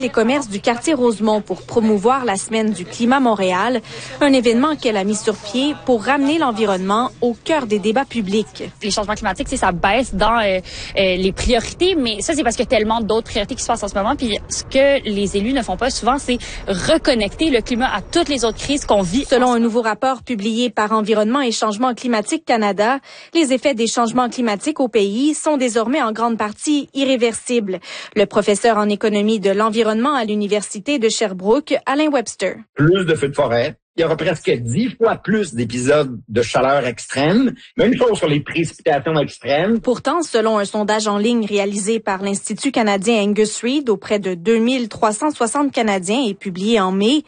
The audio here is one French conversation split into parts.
Les commerces du quartier Rosemont pour promouvoir la Semaine du climat Montréal, un événement qu'elle a mis sur pied pour ramener l'environnement au cœur des débats publics. Les changements climatiques, ça baisse dans les priorités, mais ça, c'est parce qu'il y a tellement d'autres priorités qui se passent en ce moment. Puis ce que les élus ne font pas souvent, c'est reconnecter le climat à toutes les autres crises qu'on vit. Selon un nouveau rapport publié par Environnement et Changement climatique Canada, les effets des changements climatiques au pays sont désormais en grande partie irréversibles. Le professeur en économie de l'environnement à l'Université de Sherbrooke, Alain Webster. Plus de feux de forêt. Il y aura presque 10 fois plus d'épisodes de chaleur extrême. Même chose sur les précipitations extrêmes. Pourtant, selon un sondage en ligne réalisé par l'Institut canadien Angus Reid auprès de 2360 Canadiens et publié en mai,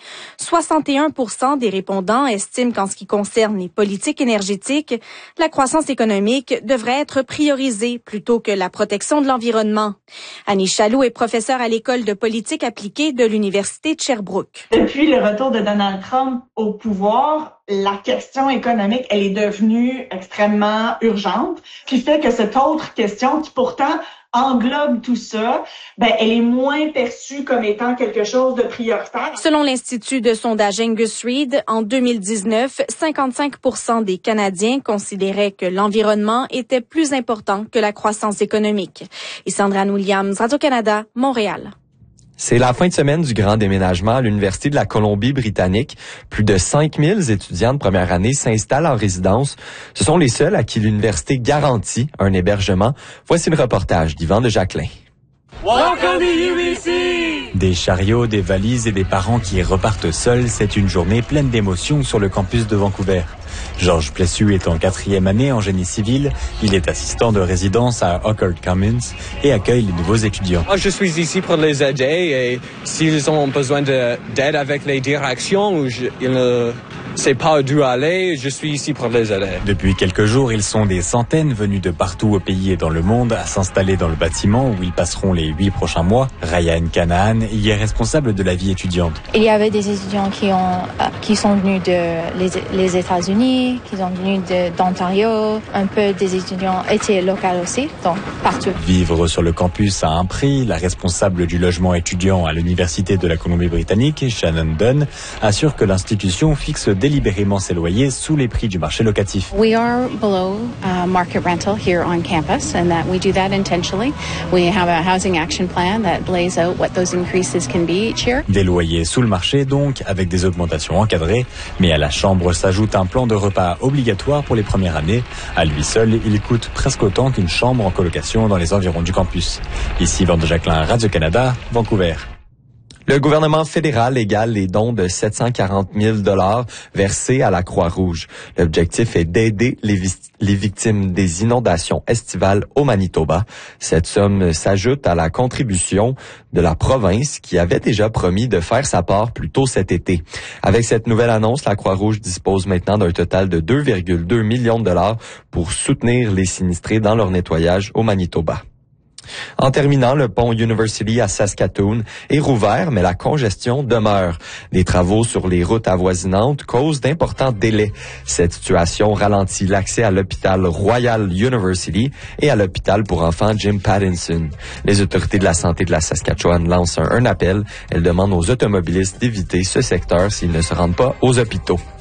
61% des répondants estiment qu'en ce qui concerne les politiques énergétiques, la croissance économique devrait être priorisée plutôt que la protection de l'environnement. Annie Chaloux est professeure à l'École de politique appliquée de l'Université de Sherbrooke. Depuis le retour de Donald Trump au pouvoir, la question économique, elle est devenue extrêmement urgente, qui fait que cette autre question qui pourtant englobe tout ça, elle est moins perçue comme étant quelque chose de prioritaire. Selon l'Institut de sondage Angus Reid, en 2019, 55% des Canadiens considéraient que l'environnement était plus important que la croissance économique. Et Sandra Williams, Radio-Canada, Montréal. C'est la fin de semaine du grand déménagement à l'Université de la Colombie-Britannique. Plus de 5000 étudiants de première année s'installent en résidence. Ce sont les seuls à qui l'université garantit un hébergement. Voici le reportage d'Yvan de Jacquelin. Welcome to UBC! Des chariots, des valises et des parents qui repartent seuls, c'est une journée pleine d'émotions sur le campus de Vancouver. Georges Plessu est en 4e année en génie civil. Il est assistant de résidence à Oakard Commons et accueille les nouveaux étudiants. Je suis ici pour les aider et s'ils ont besoin d'aide avec les directions ou ils ne savent pas d'où aller, je suis ici pour les aider. Depuis quelques jours, ils sont des centaines venus de partout au pays et dans le monde à s'installer dans le bâtiment où ils passeront les 8 prochains mois. Ryan Canaan y est responsable de la vie étudiante. Il y avait des étudiants qui sont venus les États-Unis, qui sont venus d'Ontario, un peu des étudiants étaient locaux aussi, donc partout. Vivre sur le campus a un prix. La responsable du logement étudiant à l'Université de la Colombie-Britannique, Shannon Dunn, assure que l'institution fixe délibérément ses loyers sous les prix du marché locatif. We are below market rental here on campus and that we do that intentionally. We have a housing action plan that lays out what those increases can be each year. Des loyers sous le marché donc, avec des augmentations encadrées, mais à la chambre s'ajoute un plan de repas obligatoire pour les premières années. À lui seul, il coûte presque autant qu'une chambre en colocation dans les environs du campus. Ici, Yvan de Jacquelin, Radio-Canada, Vancouver. Le gouvernement fédéral égale les dons de 740 000 $ versés à la Croix-Rouge. L'objectif est d'aider les victimes des inondations estivales au Manitoba. Cette somme s'ajoute à la contribution de la province qui avait déjà promis de faire sa part plus tôt cet été. Avec cette nouvelle annonce, la Croix-Rouge dispose maintenant d'un total de 2,2 millions de $ pour soutenir les sinistrés dans leur nettoyage au Manitoba. En terminant, le pont University à Saskatoon est rouvert, mais la congestion demeure. Les travaux sur les routes avoisinantes causent d'importants délais. Cette situation ralentit l'accès à l'hôpital Royal University et à l'hôpital pour enfants Jim Pattinson. Les autorités de la santé de la Saskatchewan lancent un appel. Elles demandent aux automobilistes d'éviter ce secteur s'ils ne se rendent pas aux hôpitaux.